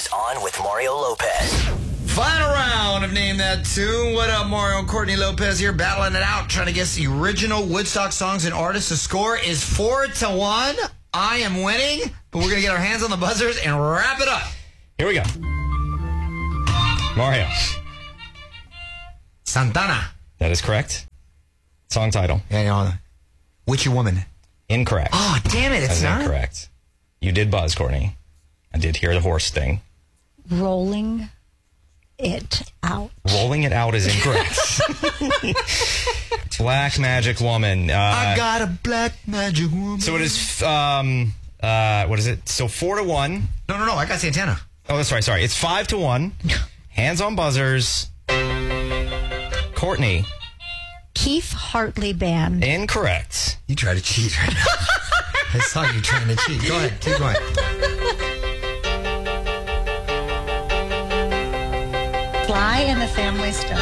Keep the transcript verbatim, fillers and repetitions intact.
Mornings on with Mario Lopez. Final round of Name That Tune. What up, Mario and Courtney Lopez here, battling it out, trying to guess the original Woodstock songs and artists. The score is four to one. I am winning, but we're going to get our hands on the buzzers and wrap it up. Here we go. Mario. Santana. That is correct. Song title. Yeah, you know, Witchy Woman. Incorrect. Oh, damn it, it's That's not. incorrect. You did buzz, Courtney. I did hear the horse thing. Rolling it out. Rolling it out is incorrect. Black Magic Woman. Uh, I got a black magic woman. So it is, um, uh, what is it? So four to one. No, no, no, I got Santana. Oh, that's right. Sorry. It's five to one. Hands on buzzers. Courtney. Keith Hartley Band. Incorrect. You try to cheat right now. I saw you trying to cheat. Go ahead, keep going. Fly in the Family Stone.